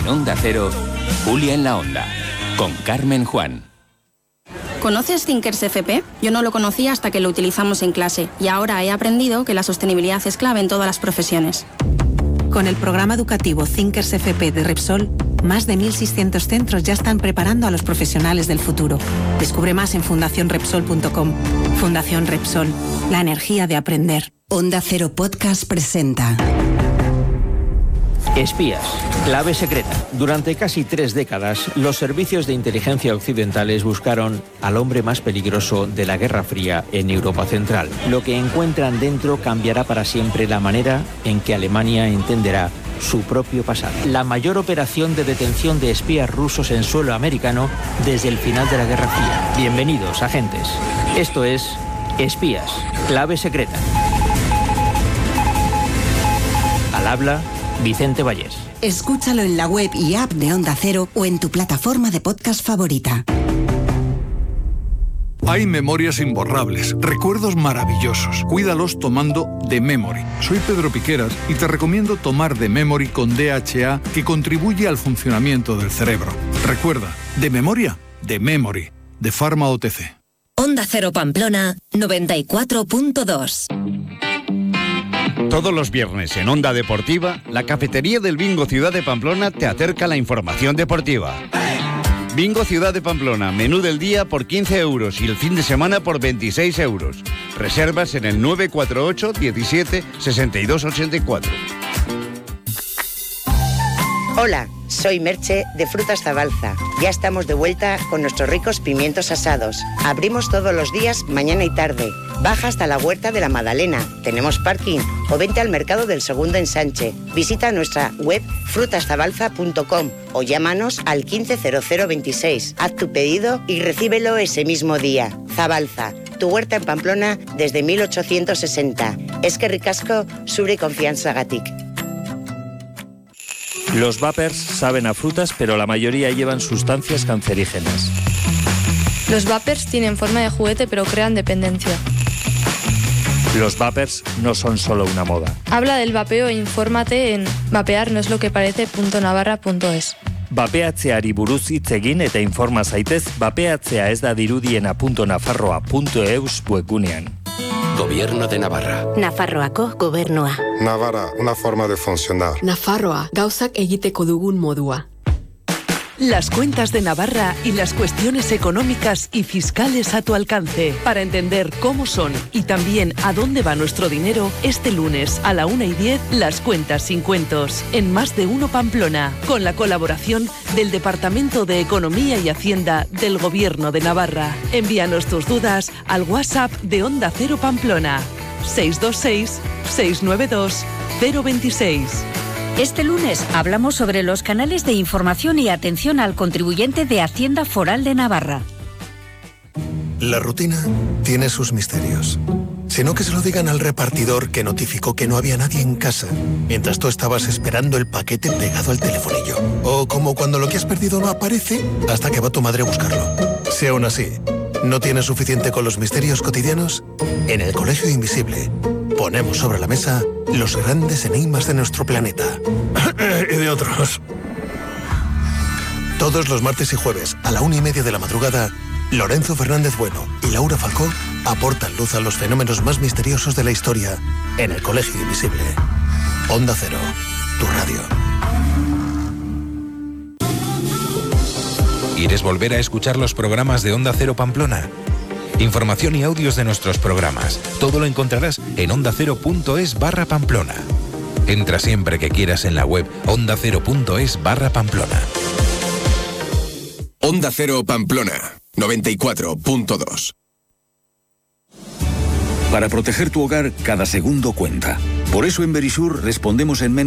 En Onda Cero, Julia en la Onda, con Carmen Juan. ¿Conoces Thinkers FP? Yo no lo conocía hasta que lo utilizamos en clase y ahora he aprendido que la sostenibilidad es clave en todas las profesiones. Con el programa educativo Thinkers FP de Repsol, más de 1.600 centros ya están preparando a los profesionales del futuro. Descubre más en fundacionrepsol.com. Fundación Repsol, la energía de aprender. Onda Cero Podcast presenta Espías, clave secreta. Durante casi 3 décadas, los servicios de inteligencia occidentales buscaron al hombre más peligroso de la Guerra Fría en Europa Central. Lo que encuentran dentro cambiará para siempre la manera en que Alemania entenderá su propio pasado. La mayor operación de detención de espías rusos en suelo americano desde el final de la Guerra Fría. Bienvenidos, agentes. Esto es Espías, clave secreta. Al habla Vicente Vallés. Escúchalo en la web y app de Onda Cero o en tu plataforma de podcast favorita. Hay memorias imborrables, recuerdos maravillosos. Cuídalos tomando The Memory. Soy Pedro Piqueras y te recomiendo tomar The Memory con DHA, que contribuye al funcionamiento del cerebro. Recuerda, de memoria, The Memory, de Pharma OTC. Onda Cero Pamplona 94.2. Todos los viernes en Onda Deportiva, la cafetería del Bingo Ciudad de Pamplona te acerca la información deportiva. Bingo Ciudad de Pamplona, menú del día por 15 euros y el fin de semana por 26 euros. Reservas en el 948 17 62 84. Hola, soy Merche de Frutas Zabalza. Ya estamos de vuelta con nuestros ricos pimientos asados. Abrimos todos los días, mañana y tarde. Baja hasta la Huerta de la Madalena. Tenemos parking. O vente al Mercado del Segundo Ensanche. Visita nuestra web frutaszabalza.com o llámanos al 150026. Haz tu pedido y recíbelo ese mismo día. Zabalza, tu huerta en Pamplona desde 1860. Eskerrik asko, zure konfiantzagatik. Los vapers saben a frutas, pero la mayoría llevan sustancias cancerígenas. Los vapers tienen forma de juguete, pero crean dependencia. Los vapers no son solo una moda. Habla del vapeo e infórmate en vapearnoesloqueparece.navarra.es. Vapeatzeari buruz hitz egin eta informa zaitez vapeatzea ez da dirudiena.nafarroa.eus webgunean. Gobierno de Navarra. Nafarroako gobernua. Navarra, una forma de funcionar. Nafarroa, gauzak egiteko dugun modua. Las cuentas de Navarra y las cuestiones económicas y fiscales a tu alcance. Para entender cómo son y también a dónde va nuestro dinero, este lunes a la 1:10, Las Cuentas sin Cuentos, en Más de Uno Pamplona, con la colaboración del Departamento de Economía y Hacienda del Gobierno de Navarra. Envíanos tus dudas al WhatsApp de Onda Cero Pamplona, 626 692 026. Este lunes hablamos sobre los canales de información y atención al contribuyente de Hacienda Foral de Navarra. La rutina tiene sus misterios. Si no, que se lo digan al repartidor que notificó que no había nadie en casa mientras tú estabas esperando el paquete pegado al telefonillo. O como cuando lo que has perdido no aparece hasta que va tu madre a buscarlo. Si aún así no tienes suficiente con los misterios cotidianos, en el Colegio Invisible ponemos sobre la mesa los grandes enigmas de nuestro planeta. Y de otros. Todos los martes y jueves a la 1:30 de la madrugada, Lorenzo Fernández Bueno y Laura Falcó aportan luz a los fenómenos más misteriosos de la historia en el Colegio Invisible. Onda Cero, tu radio. ¿Quieres volver a escuchar los programas de Onda Cero Pamplona? Información y audios de nuestros programas. Todo lo encontrarás en ondacero.es/Pamplona. Entra siempre que quieras en la web ondacero.es/Pamplona. Onda Cero Pamplona 94.2. Para proteger tu hogar, cada segundo cuenta. Por eso en Verisur respondemos en menos